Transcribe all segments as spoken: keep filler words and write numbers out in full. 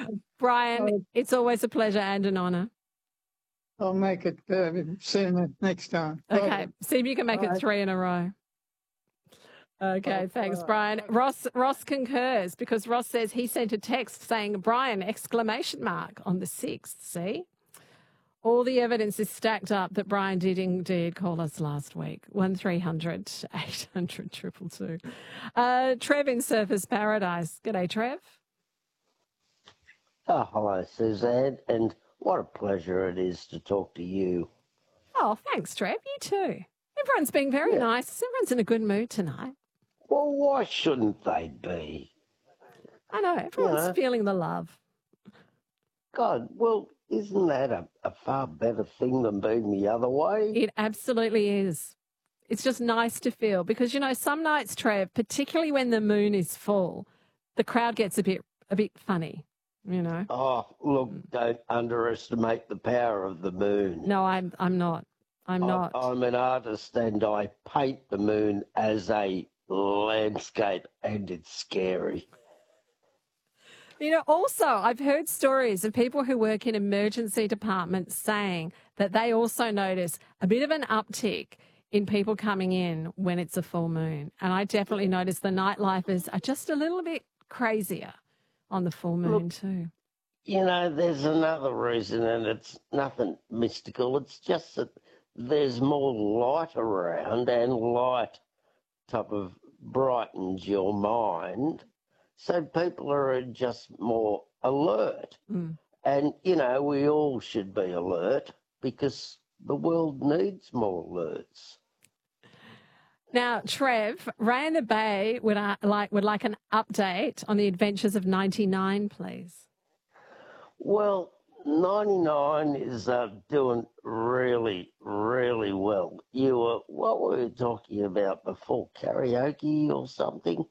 Brian, I'll, it's always a pleasure and an honour. I'll make it uh, sooner next time. Okay, Right. see if you can make it Right. three in a row. Okay, Oh, thanks, uh, Brian. Ross Ross concurs because Ross says he sent a text saying Brian exclamation mark on the sixth. See? All the evidence is stacked up that Brian did indeed call us last week. one three hundred eight hundred two two two. Uh, Trev in Surfers Paradise. G'day, Trev. Oh, hello, Suzanne, and what a pleasure it is to talk to you. Oh, thanks, Trev. You too. Everyone's being very Yeah. nice. Everyone's in a good mood tonight. Well, why shouldn't they be? I know. Everyone's know. feeling the love. God, well, isn't that a, a far better thing than being the other way? It absolutely is. It's just nice to feel because, you know, some nights, Trev, particularly when the moon is full, the crowd gets a bit a bit funny, you know. Oh, look, don't underestimate the power of the moon. No, I'm I'm not. I'm not. I, I'm an artist and I paint the moon as a landscape, and it's scary. You know, also, I've heard stories of people who work in emergency departments saying that they also notice a bit of an uptick in people coming in when it's a full moon. And I definitely notice the nightlifers are just a little bit crazier on the full moon Look, too. You know, there's another reason, and it's nothing mystical. It's just that there's more light around, and light type of brightens your mind. So people are just more alert. Mm. And, you know, we all should be alert because the world needs more alerts. Now, Trev, Ray in the Bay would uh, like would like an update on the adventures of ninety-nine, please. Well, ninety-nine is uh, doing really, really well. You were, what were you talking about before? Karaoke or something?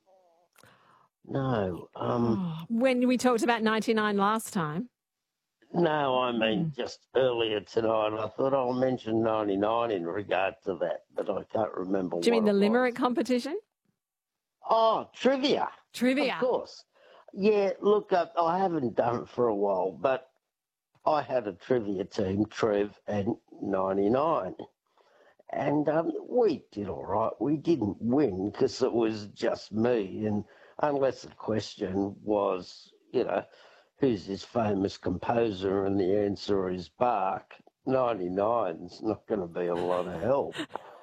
No. Um, Oh, when we talked about ninety-nine last time. no, I mean Mm. just earlier tonight. I thought I'll mention ninety-nine in regard to that, but I can't remember Do you what mean the it limerick was. competition? Oh, trivia. Trivia. Of course. Yeah, look, I, I haven't done it for a while, but I had a trivia team, Trev and ninety-nine. And um, we did all right. We didn't win because it was just me. And unless the question was, you know, who's this famous composer? And the answer is Bach. ninety-nine's not going to be a lot of help.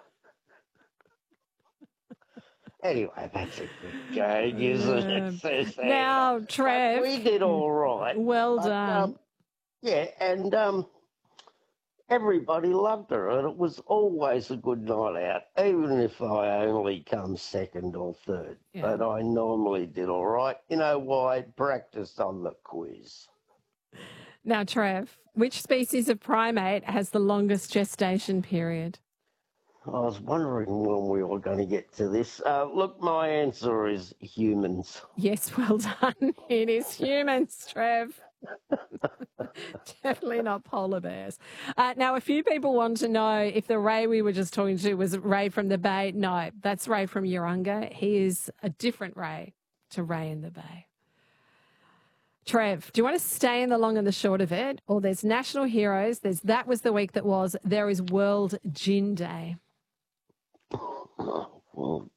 Anyway, that's a good joke, isn't Yeah. it, Suzanne? Now, But Trev, we did all right. well But, done. um, yeah, and um, everybody loved her, and it was always a good night out, even if I only come second or third. Yeah. But I normally did all right. You know why? Practice on the quiz. Now, Trev, which species of primate has the longest gestation period? I was wondering when we were going to get to this. Uh, look, my answer is humans. Yes, well done. It is humans, Trev. Definitely not polar bears. Uh, now, a few people want to know if the Ray we were just talking to was Ray from the Bay. No, that's Ray from Urunga. He is a different Ray to Ray in the Bay. Trev, do you want to stay in the long and the short of it? Or there's National Heroes, there's That Was the Week That Was, there is World Gin Day. Well,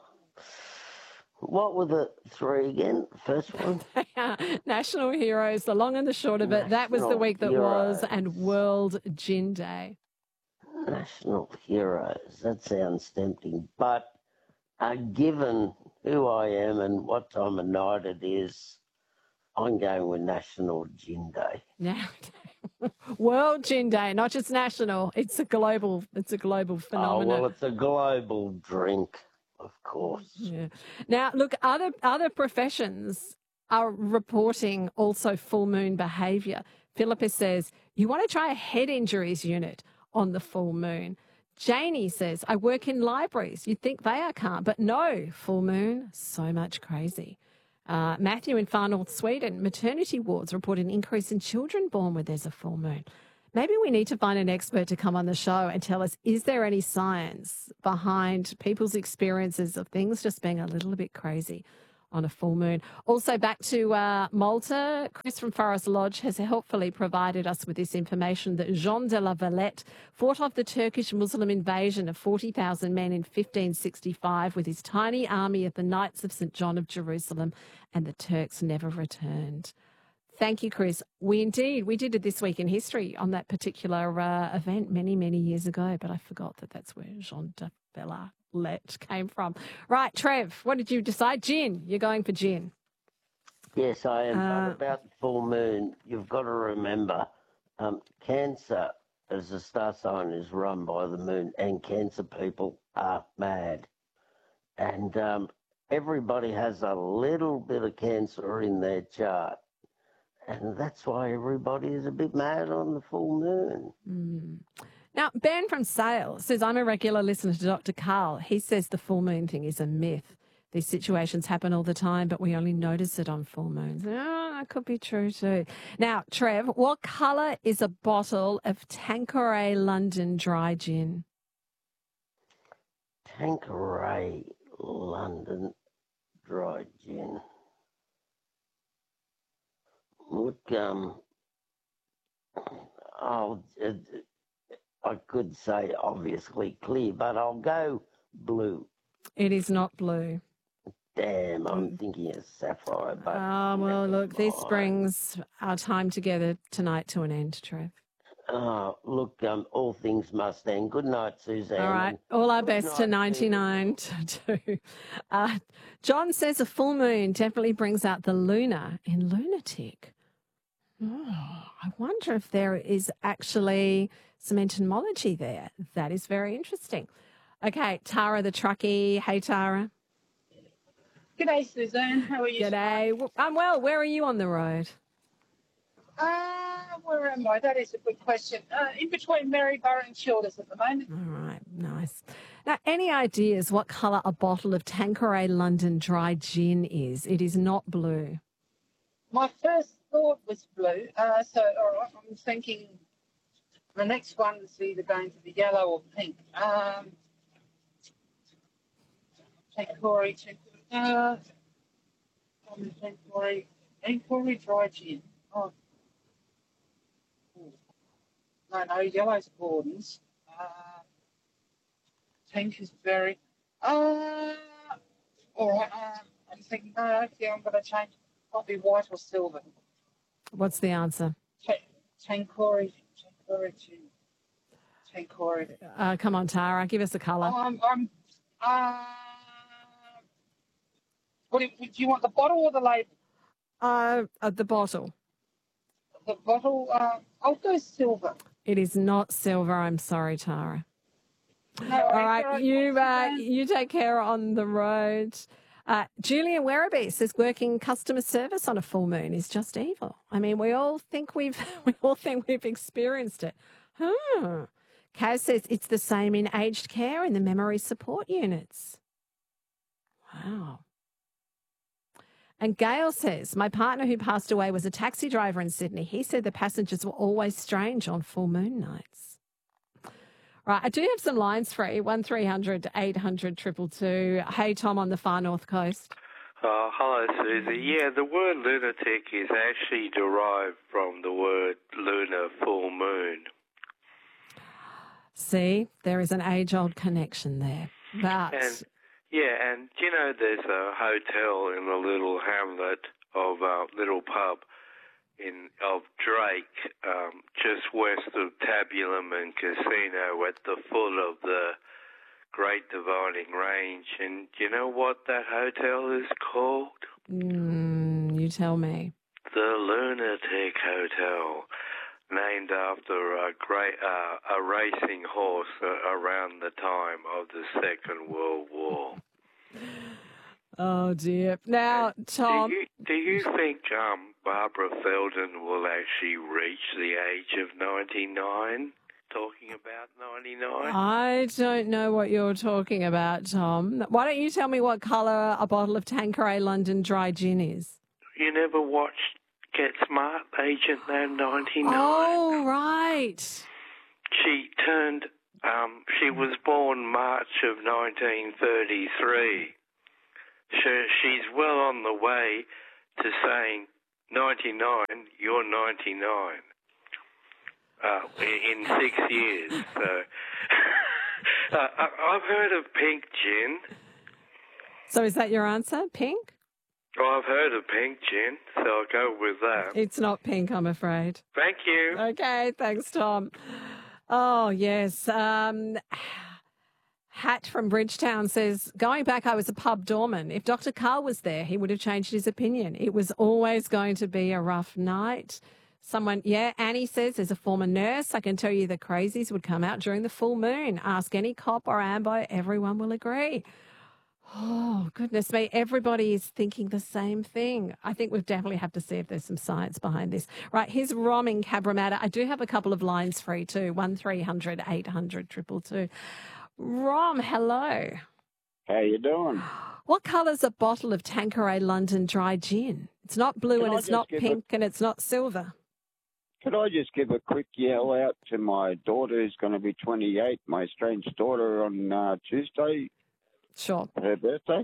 what were the three again? First one? National Heroes, the long and the short of it, That Was the National Week That Was, Heroes. and World Gin Day. National heroes. That sounds tempting. But uh, given who I am and what time of night it is, I'm going with National Gin Day. Now, World Gin Day, not just national. It's a global. It's a global Oh, phenomenon. well, it's a global drink, of course. Yeah. Now, look, other other professions are reporting also full moon behaviour. Philippa says you want to try a head injuries unit on the full moon. Janie says I work in libraries. You'd think they are calm, but no, full moon, so much crazy. Uh, Matthew in Far North Sweden, maternity wards report an increase in children born when there's a full moon. Maybe we need to find an expert to come on the show and tell us, is there any science behind people's experiences of things just being a little bit crazy on a full moon. Also back to uh, Malta, Chris from Forest Lodge has helpfully provided us with this information that Jean de la Valette fought off the Turkish Muslim invasion of forty thousand men in fifteen sixty-five with his tiny army of the Knights of Saint John of Jerusalem, and the Turks never returned. Thank you, Chris. We indeed, we did it this week in history on that particular uh, event many, many years ago, but I forgot that that's where Jean de Valette came from. Right, Trev, what did you decide? Gin. You're going for gin. Yes, I am. Uh, but about the full moon, you've got to remember, um, Cancer as a star sign is run by the moon, and Cancer people are mad. And um, everybody has a little bit of Cancer in their chart. And that's why everybody is a bit mad on the full moon. Mm. Now, Ben from Sale says, I'm a regular listener to Doctor Carl. He says the full moon thing is a myth. These situations happen all the time, but we only notice it on full moons. Oh, that could be true too. Now, Trev, what colour is a bottle of Tanqueray London dry gin? Tanqueray London dry gin. Look, um, I'll, uh, I could say obviously clear, but I'll go blue. It is not blue. Damn, I'm thinking of sapphire, but Oh, well, look, this mind. brings our time together tonight to an end, Trev. Oh, look, um, all things must end. Good night, Suzanne. All right. All our best to ninety-nine to two. Uh, John says a full moon definitely brings out the lunar in lunatic. Oh, I wonder if there is actually some etymology there. That is very interesting. Okay, Tara the truckie. Hey, Tara. G'day, Suzanne. How are you? G'day. Well, I'm well. Where are you on the road? Uh, where am I? That is a good question. Uh, in between Maryborough and Childers at the moment. All right, nice. Now, any ideas what colour a bottle of Tanqueray London dry gin is? It is not blue. My first thought was blue. Uh, so all right, I'm thinking the next one is either going to be yellow or pink. Um, Tanqueray, uh, Tanqueray, Tanqueray dry gin. Oh. No, no, yellow's Gordon's. Uh, pink is very. Uh, all right. Uh, I'm thinking. No, yeah, I'm going to change. Might be white or silver. What's the answer? Tanqueray, Tanqueray, Tanqueray. Uh, come on, Tara, give us a colour. Oh, I'm. I'm uh, what do, do you want, the bottle or the label? Uh, uh, the bottle. The bottle. Uh, I'll go silver. It is not silver. I'm sorry, Tara. No, All I- right, you uh, you take care on the road. Uh, Julian Werribee says working customer service on a full moon is just evil. I mean, we all think we've we all think we've experienced it. Hmm. Kaz says it's the same in aged care in the memory support units. Wow. And Gail says, my partner who passed away was a taxi driver in Sydney. He said the passengers were always strange on full moon nights. Right, I do have some lines free, one three hundred eight hundred two two two. Hey, Tom on the far north coast. Oh, hello, Susie. Yeah, the word lunatic is actually derived from the word lunar full moon. See, there is an age-old connection there. But... And yeah, and you know, there's a hotel in a little hamlet of a uh, little pub in of Drake, um, just west of Tabulum and Casino, at the foot of the Great Dividing Range. And do you know what that hotel is called? Mm, you tell me. The Lunatic Hotel, named after a great uh, a racing horse uh, around the time of the Second World War. Oh dear! Now, Tom, do you, do you think um, Barbara Feldon will actually reach the age of ninety-nine? Talking about ninety-nine. I don't know what you're talking about, Tom. Why don't you tell me what colour a bottle of Tanqueray London dry gin is? You never watched Get Smart, Agent No ninety-nine? Oh, right. She turned, um, she was born March of nineteen thirty-three. she, she's well on the way to saying ninety-nine, you're ninety-nine uh, in, in six years. So uh, I- I've heard of pink gin. So is that your answer, pink? Well, I've heard of pink gin, so I'll go with that. It's not pink, I'm afraid. Thank you. Okay, thanks, Tom. Oh, yes. Um, Hat from Bridgetown says, going back, I was a pub doorman. If Doctor Carl was there, he would have changed his opinion. It was always going to be a rough night. Someone, yeah, Annie says, as a former nurse, I can tell you the crazies would come out during the full moon. Ask any cop or ambo, everyone will agree. Oh, goodness me. Everybody is thinking the same thing. I think we definitely have to see if there's some science behind this. Right, here's Rom in Cabramatta. I do have a couple of lines free too, one three hundred eight hundred two two two. Rom, hello. How you doing? What colour's a bottle of Tanqueray London dry gin? It's not blue Can and I it's just not give pink and it's not silver. Could I just give a quick yell out to my daughter who's going to be twenty-eight, my strange daughter, on uh, Tuesday, Sure. her birthday?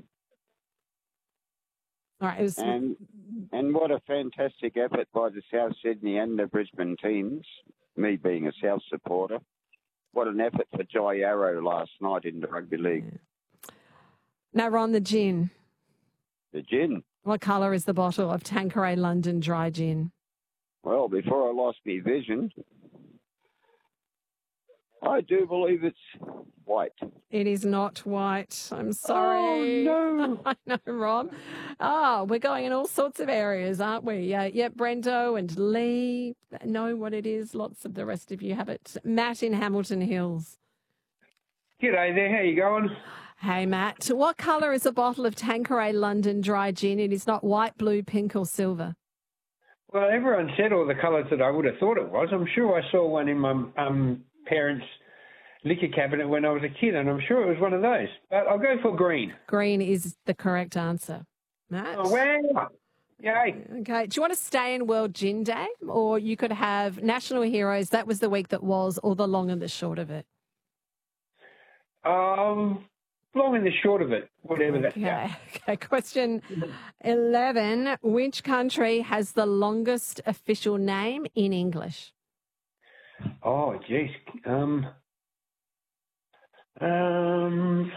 All right. It was, And and what a fantastic effort by the South Sydney and the Brisbane teams, me being a South supporter. What an effort for Jai Arrow last night in the rugby league. now, Ron, the gin. The gin. What colour is the bottle of Tanqueray London dry gin? Well, before I lost my vision, I do believe it's white. It is not white. I'm sorry. Oh, no. I know, Rob. Oh, we're going in all sorts of areas, aren't we? Uh, yeah, Brendo and Lee know what it is. Lots of the rest of you have it. Matt in Hamilton Hills. G'day there, how you going? Hey, Matt. What colour is a bottle of Tanqueray London dry gin? It is not white, blue, pink or silver. Well, everyone said all the colours that I would have thought it was. I'm sure I saw one in my um, parents' liquor cabinet when I was a kid, and I'm sure it was one of those. But I'll go for green. Green is the correct answer. Matt? Oh, wow. Yay. Okay. Do you want to stay in World Gin Day? Or you could have National Heroes, that was the week that was, or the long and the short of it? Um, long and the short of it, whatever that's Okay. about. Okay. Question eleven. Which country has the longest official name in English? Oh, geez. Um, um,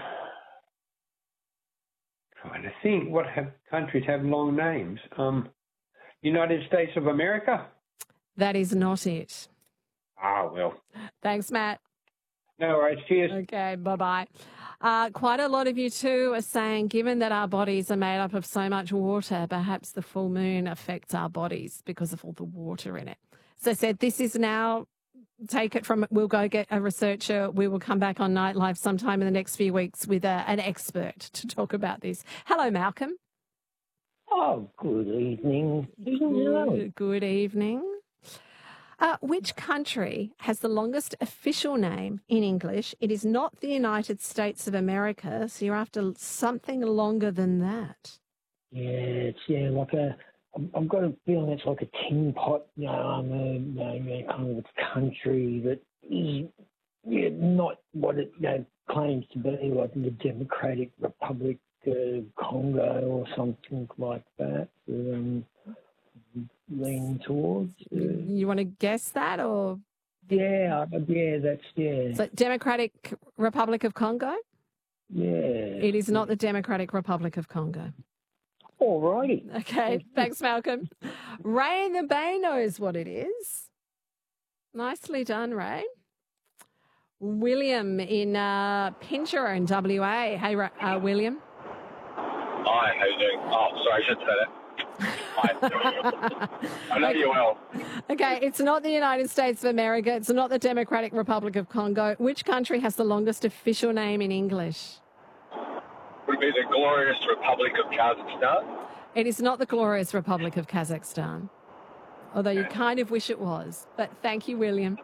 trying to think, what have countries have long names? Um, United States of America? That is not it. Ah, well. Thanks, Matt. No worries. Cheers. Okay, bye-bye. Uh, quite a lot of you too are saying, given that our bodies are made up of so much water, perhaps the full moon affects our bodies because of all the water in it. So I said, this is now, take it from, we'll go get a researcher. We will come back on Night Live sometime in the next few weeks with a, an expert to talk about this. Hello, Malcolm. Oh, good evening. Good, good evening. Uh, which country has the longest official name in English? It is not the United States of America, so you're after something longer than that. Yeah, it's yeah, like a. I'm- I've got a feeling it's like a tin pot, you know, um, uh, you know, you know, kind of a country that is yeah, not what it you know, claims to be, like the Democratic Republic of Congo or something like that. Um, leaning towards. Uh, You want to guess that, or yeah, uh, yeah, that's yeah, so Democratic Republic of Congo? yeah. It is not the Democratic Republic of Congo. All righty. Okay, thanks, Malcolm. Ray in the Bay knows what it is. Nicely done, Ray. William in uh, Pinjarra in W A. Hey, Ra- uh, William. Hi, how you doing? Oh, sorry, I should say that. Hi. I know you well. Okay, it's not the United States of America. It's not the Democratic Republic of Congo. Which country has the longest official name in English? Would it be the glorious Republic of Kazakhstan? It is not the glorious Republic of Kazakhstan, although you kind of wish it was. But thank you, William.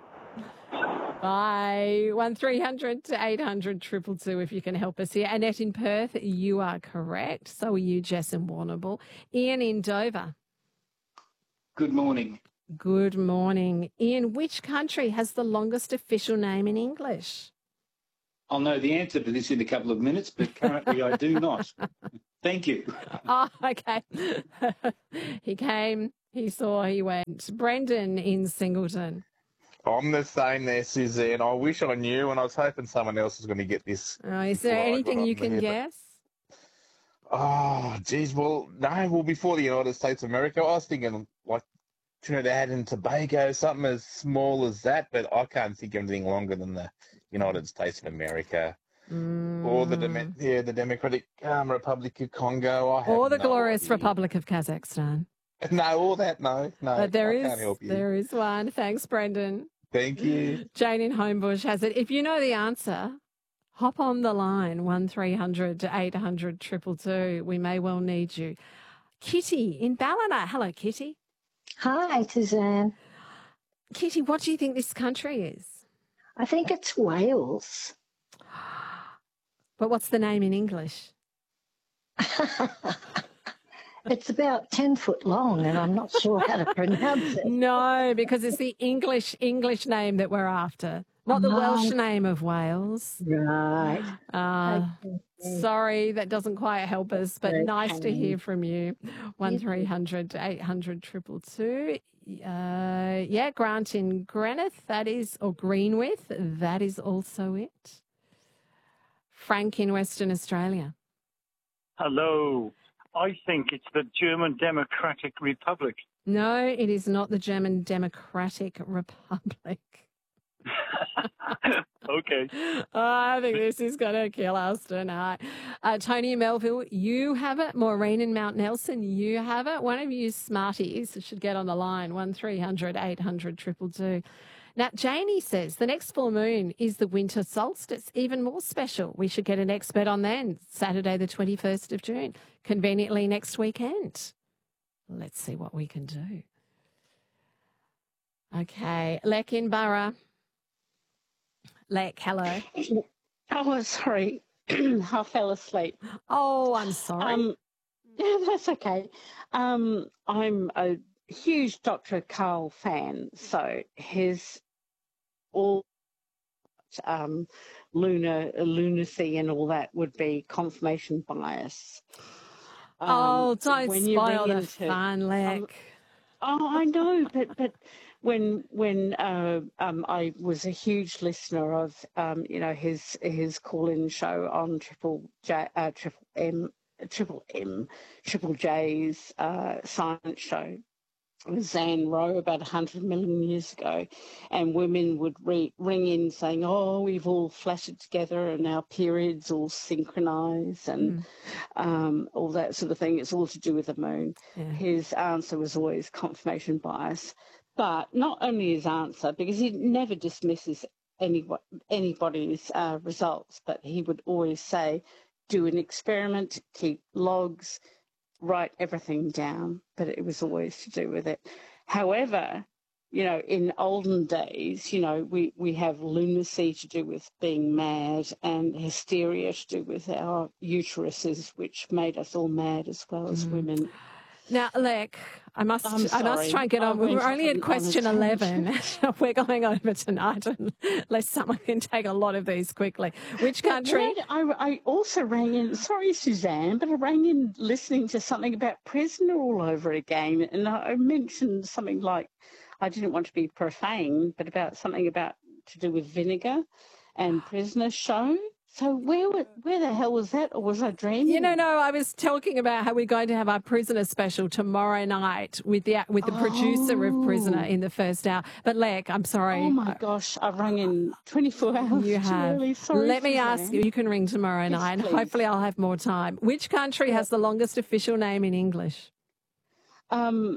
Bye. one three hundred to eight hundred two two two if you can help us here. Annette in Perth, you are correct. So are you, Jess in Warrnambool. Ian in Dover. Good morning. Good morning. Ian, which country has the longest official name in English? I'll know the answer to this in a couple of minutes, but currently I do not. Thank you. Oh, okay. He came, he saw, he went. Brendan in Singleton. I'm the same there, Suzanne. I wish I knew, and I was hoping someone else was going to get this. Oh, is there before I anything got you up can there, guess? but- Oh, geez. Well, no. Well, before the United States of America, I was thinking like Trinidad and Tobago, something as small as that. But I can't think of anything longer than the United States of America. Mm. Or the Dem- yeah, the Democratic um, Republic of Congo. I have Or the no glorious idea. Republic of Kazakhstan. No, all that, no, no. But there I is, can't help you. there is one. Thanks, Brendan. Thank you. Jane in Homebush has it. If you know the answer, hop on the line, one three hundred to eight hundred two two two. We may well need you. Kitty in Ballina. Hello, Kitty. Hi, Suzanne. Kitty, what do you think this country is? I think it's Wales. But what's the name in English? It's about ten foot long, and I'm not sure how to pronounce it. No, because it's the English English name that we're after, not the Oh. Welsh name of Wales. Right. Uh, Okay. sorry, that doesn't quite help us, but nice to Okay. hear from you. One three hundred to eight hundred two two two. Uh, yeah, Grant in Greenock, that is, or Greenwith, that is also it. Frank in Western Australia. Hello. I think it's the German Democratic Republic. No, it is not the German Democratic Republic. Okay. Oh, I think this is going to kill us tonight. Uh, Tony in Melville, you have it. Maureen in Mount Nelson, you have it. One of you smarties should get on the line, one three hundred eight hundred two two two. Now, Janie says the next full moon is the winter solstice, even more special. We should get an expert on then, Saturday the twenty-first of June, conveniently next weekend. Let's see what we can do. Okay, Lek in Borough. Lek, hello. Oh, sorry. I fell asleep. Oh, I'm sorry. Um, yeah, that's okay. Um, I'm a huge Doctor Carl fan, so his all um, lunar lunacy and all that would be confirmation bias. Um, oh, don't when you spoil ring the into- fun, Lek. um, Oh, I know, but but when when uh, um, I was a huge listener of um, you know his his call-in show on Triple J, uh, Triple M, Triple M, Triple J's uh, science show with Zan Rowe about a hundred million years ago, and women would re- ring in saying, "Oh, we've all flattered together, and our periods all synchronise, and Mm. um, all that sort of thing. It's all to do with the moon." Yeah. His answer was always confirmation bias, but not only his answer, because he never dismisses any anybody's uh, results, but he would always say, "Do an experiment, keep logs." Write everything down, but it was always to do with it. However, you know, in olden days, you know, we, we have lunacy to do with being mad and hysteria to do with our uteruses, which made us all mad as well as Mm. women. Now, Lek, I must, I'm I must sorry. try and get I on. went We're off only on- at on a question eleven. tangent. We're going over tonight, unless someone can take a lot of these quickly. Which But country? when I, I also rang in, sorry, Suzanne, but I rang in listening to something about prisoner all over again. And I I mentioned something like, I didn't want to be profane, but about something about to do with vinegar and prisoner show. So where wa- where the hell was that, or was I dreaming? You know, no, I was talking about how we're going to have our prisoner special tomorrow night with the with the producer of Prisoner Oh. in the first hour. But Lek, I'm sorry. Oh my gosh, I rang in twenty-four hours You too have. early. Sorry, Let me ask Suzanne. you, you can ring tomorrow Yes, night, and please. hopefully I'll have more time. Which country has the longest official name in English? Um,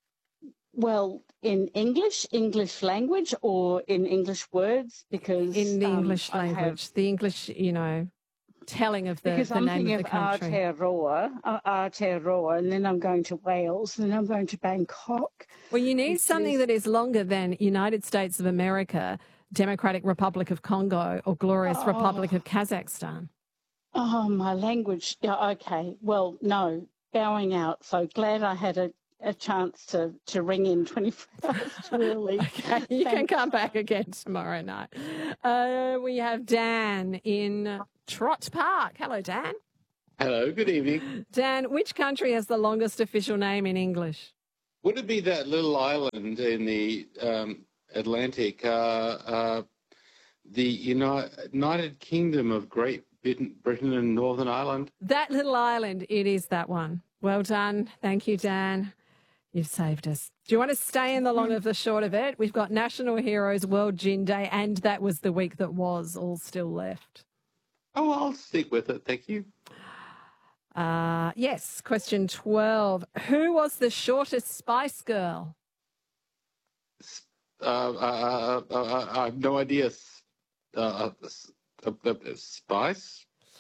well, in English, English language, or in English words, because In the um, English I have- language, the English, you know, telling of the, because the I'm name thinking of of the country. Aotearoa, uh, Aotearoa, and then I'm going to Wales, and then I'm going to Bangkok. Well, you need which something is- that is longer than United States of America, Democratic Republic of Congo, or Glorious Oh. Republic of Kazakhstan. Oh, my language. Yeah, okay. Well, no, bowing out. So glad I had a, a chance to, to ring in twenty-four hours too early. Okay, you can Thanks. come back again tomorrow night. Uh, we have Dan in Trott Park. Hello, Dan. Hello, good evening. Dan, which country has the longest official name in English? Would it be that little island in the um, Atlantic, uh, uh, the Uni- United Kingdom of Great Britain, Britain and Northern Ireland? That little island, it is that one. Well done. Thank you, Dan. You've saved us. Do you want to stay in the long of the short of it? We've got National Heroes, World Gin Day, and that was the week that was all still left. Oh, I'll stick with it. Thank you. Uh, yes, question twelve. Who was the shortest Spice Girl? Uh, uh, uh, uh, I have no idea. Uh, uh, uh, Spice?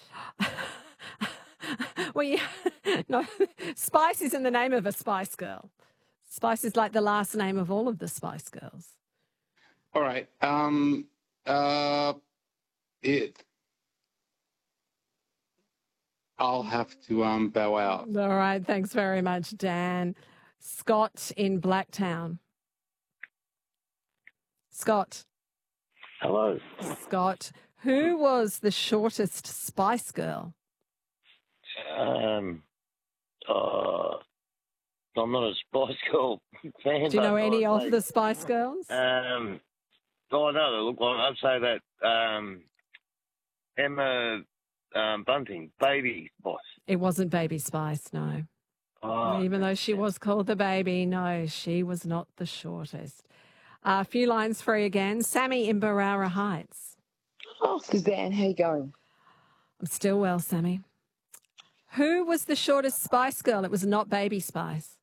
Well, yeah, no, Spice isn't the name of a Spice Girl. Spice is like the last name of all of the Spice Girls. All right. Um, uh, it. I'll have to um bow out. All right, thanks very much, Dan. Scott in Blacktown. Scott. Hello. Scott. Who was the shortest Spice Girl? Um, uh, I'm not a Spice Girl fan. Do you know but any I'd of say- the Spice Girls? Um, oh, no, they look like, I'd say that um, Emma um, Bunting, Baby Spice. It wasn't Baby Spice, no. Oh, Even though she was called the baby, no, she was not the shortest. Uh, a few lines free again. Sammy in Barara Heights. Oh, Suzanne, how you going? I'm still well, Sammy. Who was the shortest Spice Girl? It was not Baby Spice.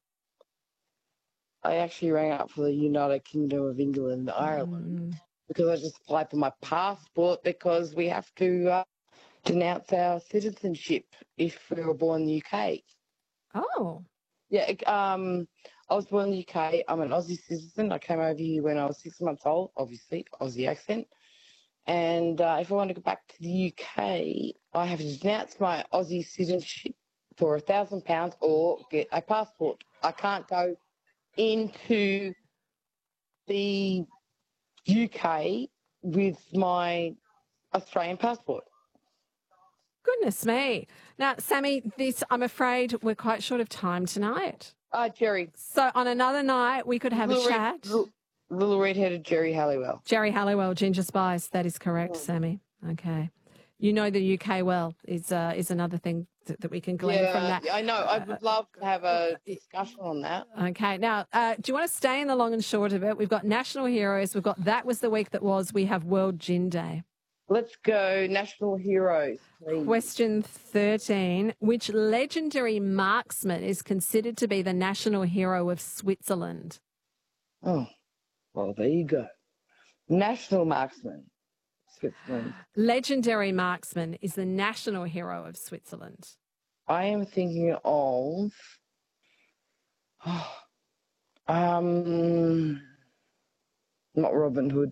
I actually rang up for the United Kingdom of England and Ireland because I just applied for my passport because we have to uh, denounce our citizenship if we were born in the U K. Oh. Yeah, um, I was born in the U K. I'm an Aussie citizen. I came over here when I was six months old, obviously, Aussie accent. And uh, if I want to go back to the U K, I have to denounce my Aussie citizenship for a thousand pounds or get a passport. I can't go into the U K with my Australian passport. Goodness me. Now, Sammy, this, I'm afraid we're quite short of time tonight. Uh, Jerry. So on another night, we could have Little a red- chat. little, little red-headed Jerry Halliwell. Jerry Halliwell, Ginger Spice. That is correct, Sammy. Okay. You know the U K well is uh, is another thing that, that we can glean Yeah, from that. I know. I would love to have a discussion on that. Okay. Now, uh, do you want to stay in the long and short of it? We've got National Heroes. We've got That Was the Week That Was. We have World Gin Day. Let's go National Heroes, please. Question thirteen. Which legendary marksman is considered to be the national hero of Switzerland? Oh, well, there you go. National marksman, Switzerland. Legendary marksman is the national hero of Switzerland. I am thinking of um, not Robin Hood.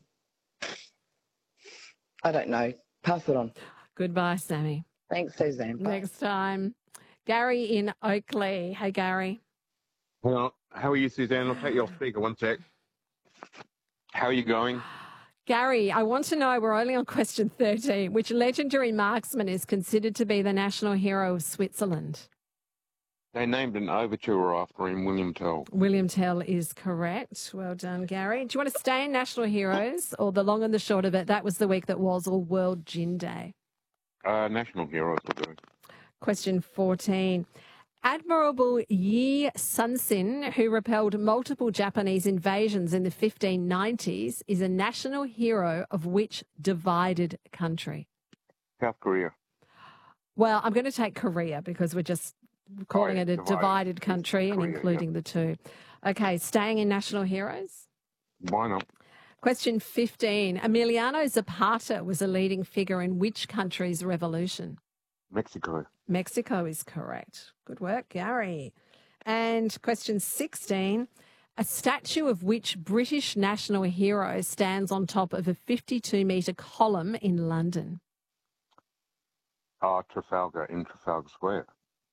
I don't know. Pass it on. Goodbye, Sammy. Thanks, Suzanne. Bye. Next time. Gary in Oakley. Hey, Gary. Hang on. How are you, Suzanne? I'll take you off speaker. One sec. How are you going? Gary, I want to know, we're only on question thirteen, which legendary marksman is considered to be the national hero of Switzerland? They named an overture after him, William Tell. William Tell is correct. Well done, Gary. Do you want to stay in National Heroes or the long and the short of it? That was the week that was, or World Gin Day? Uh, National Heroes will do. Question fourteen. Admiral Yi Sun-sin, who repelled multiple Japanese invasions in the fifteen nineties, is a national hero of which divided country? South Korea. Well, I'm going to take Korea because we're just calling Oh, it a divided. divided country and Korea, including the two. Okay, staying in national heroes. Why not? Question fifteen. Emiliano Zapata was a leading figure in which country's revolution? Mexico. Mexico is correct. Good work, Gary. And question sixteen. A statue of which British national hero stands on top of a fifty-two metre column in London? Uh, Trafalgar in Trafalgar Square.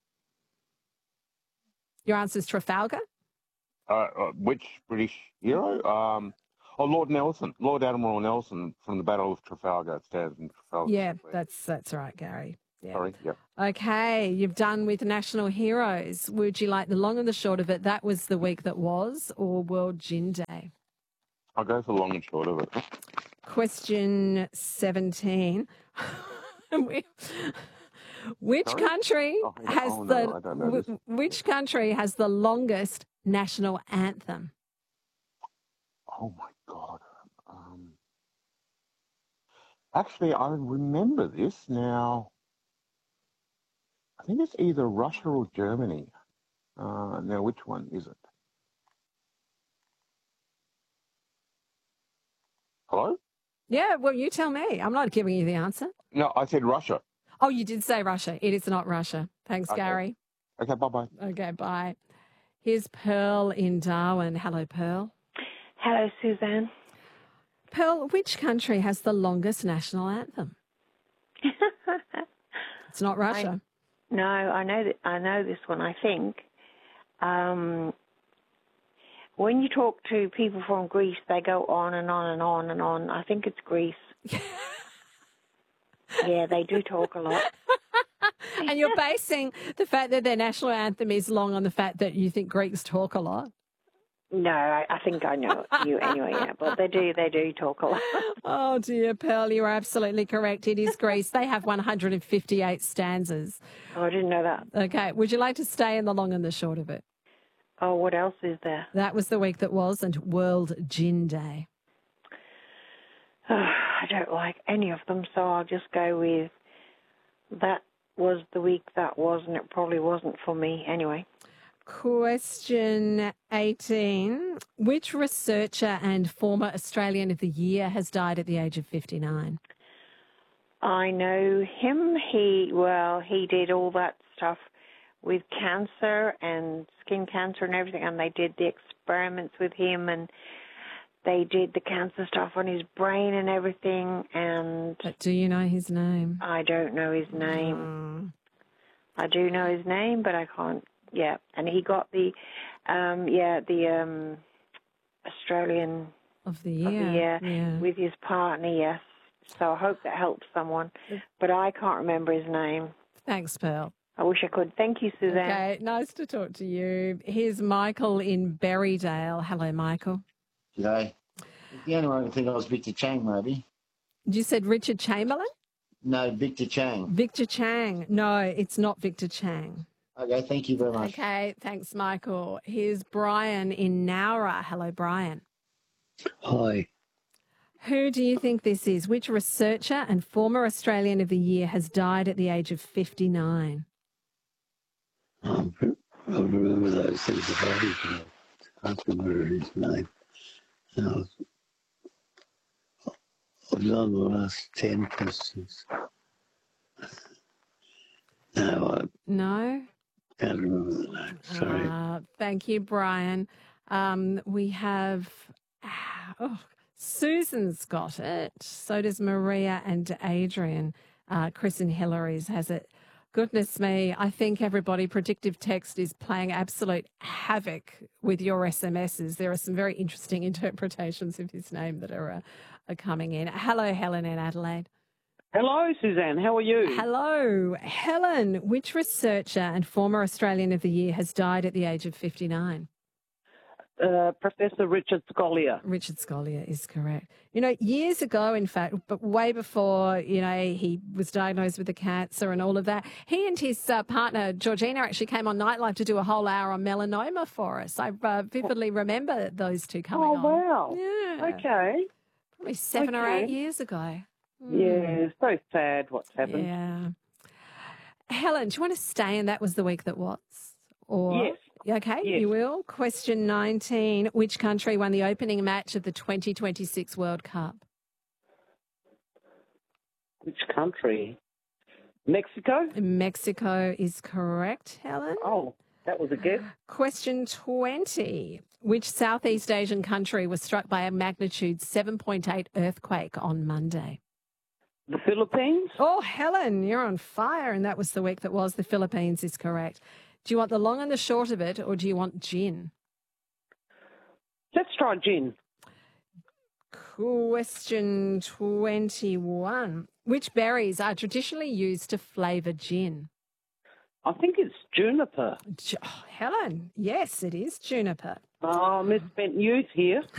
Your answer is Trafalgar? Uh, uh, which British hero? Um, oh, Lord Nelson. Lord Admiral Nelson from the Battle of Trafalgar stands in Trafalgar Yeah, Square. that's that's right, Gary. Yeah. Sorry. Yeah. Okay, you've done with national heroes. Would you like the long and the short of it? That was the week that was, or World Gin Day? I'll go for the long and short of it. Question seventeen. We- which Sorry? country Oh, hang on. has Oh, no, the I don't know this. wh- which country has the longest national anthem? Oh my God. Um, actually, I remember this now. I think it's either Russia or Germany. Uh, now, which one is it? Hello? Yeah, well, you tell me. I'm not giving you the answer. No, I said Russia. Oh, you did say Russia. It is not Russia. Thanks, Okay. Gary. Okay, bye-bye. Okay, bye. Here's Pearl in Darwin. Hello, Pearl. Hello, Suzanne. Pearl, which country has the longest national anthem? It's not Russia. I, no, I know that. I know this one. I think um, when you talk to people from Greece, they go on and on and on and on. I think it's Greece. Yeah, they do talk a lot. And you're basing the fact that their national anthem is long on the fact that you think Greeks talk a lot? No, I, I think I know you anyway. Yeah, but they do. They do talk a lot. Oh, dear, Pearl, you are absolutely correct. It is Greece. They have one hundred fifty-eight stanzas. Oh, I didn't know that. Okay. Would you like to stay in the long and the short of it? Oh, what else is there? That was the week that was, and World Gin Day. Oh, I don't like any of them, so I'll just go with that was the week that was, and it probably wasn't for me anyway. Question eighteen. Which researcher and former Australian of the Year has died at the age of fifty-nine? I know him. He, well, he did all that stuff with cancer and skin cancer and everything, and they did the experiments with him, and they did the cancer stuff on his brain and everything, and... But do you know his name? I don't know his name. I do know his name, but I can't, yeah. And he got the, um, yeah, the um, Australian Of the of Year. the year Yeah. with his partner, yes. So I hope that helps someone, but I can't remember his name. Thanks, Pearl. I wish I could. Thank you, Suzanne. Okay, nice to talk to you. Here's Michael in Berrydale. Hello, Michael. G'day. The only one I can think of was Victor Chang, maybe. You said Richard Chamberlain? No, Victor Chang. Victor Chang. No, it's not Victor Chang. Okay, thank you very much. Okay, thanks, Michael. Here's Brian in Nowra. Hello, Brian. Hi. Who do you think this is? Which researcher and former Australian of the Year has died at the age of fifty-nine? Um, I remember those things about it. but I can't remember his name. Now, I've done the last ten questions. No, I No? can't remember the name. Sorry. Uh, thank you, Brian. Um, we have... Oh, Susan's got it. So does Maria and Adrian. Uh, Chris and Hillary's has it. Goodness me, I think everybody, predictive text is playing absolute havoc with your S M Ses. There are some very interesting interpretations of his name that are, uh, are coming in. Hello, Helen in Adelaide. Hello, Suzanne. How are you? Hello. Helen, which researcher and former Australian of the Year has died at the age of fifty-nine? Uh, Professor Richard Scolyer. Richard Scolyer is correct. You know, years ago, in fact, but way before, you know, he was diagnosed with the cancer and all of that, he and his uh, partner, Georgina, actually came on Nightlife to do a whole hour on melanoma for us. I uh, vividly remember those two coming Oh, on. wow. Yeah. Okay. Probably seven or Okay. eight years ago. Yeah, so sad what's happened. Yeah. Helen, do you want to stay? And that was the week that was? Or Yes. Okay, Yes. you will. Question nineteen. Which country won the opening match of the twenty twenty-six World Cup? Which country? Mexico? Mexico is correct, Helen. Oh, that was a guess. Question twenty. Which Southeast Asian country was struck by a magnitude seven point eight earthquake on Monday? The Philippines? Oh, Helen, you're on fire. And that was the week that was. The Philippines is correct. Do you want the long and the short of it, or do you want gin? Let's try gin. Question twenty-one. Which berries are traditionally used to flavour gin? I think it's juniper. Ju- oh, Helen, yes, it is juniper. Oh, misspent youth here.